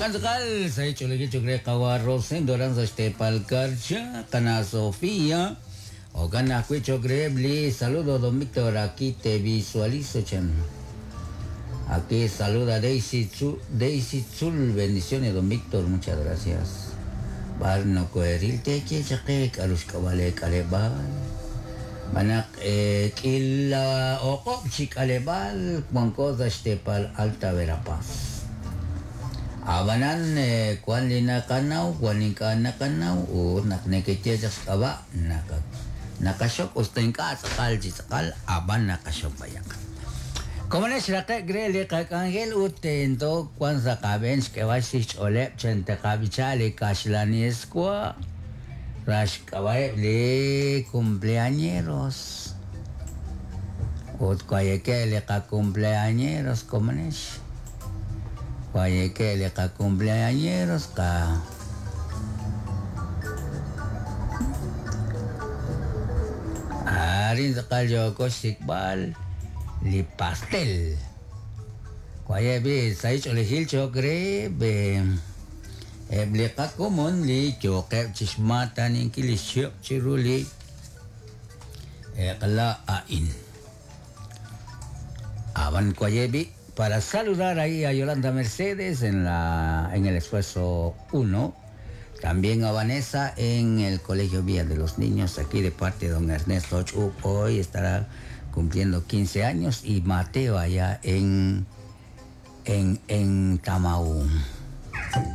Sakal, saya lagi cakap kawan Rosen, dorang saya palkarcha, kana Sofía, o kana aku cakap beli saludo don Víctor, aquí te visualizo chan. Aquí saluda Daisy Chul, bendiciones don Víctor, muchas gracias. Barno coeril te que cakap alus kawale kalebal. Banak kila okop si kalebal, kuangko pal Alta Verapaz. Abanan kuan lina kanau, kuan lina kanau, naknekece kawa, nakasok, ustingka sakal sakal, aban nakasok bayak. Como les rata grele kakangel utento, kuan sakabens kewasich olep chente kabichale kashlanis kwa, rash kawai le cumpleañeros. Ut kwayeke le ka cumpleañeros, como les. Vaya que le ka cumpleañeros ka arin sakal joko sikbal li pastel vaya be sai chole hil chokre be ble ka komon li choke chismata ning kilisyo chiruli kala ain aban kwayebi. Para saludar ahí a Yolanda Mercedes en el Esfuerzo 1, también a Vanessa en el Colegio Vía de los Niños, aquí de parte de don Ernesto Chup, hoy estará cumpliendo 15 años, y Mateo allá en Tamaú.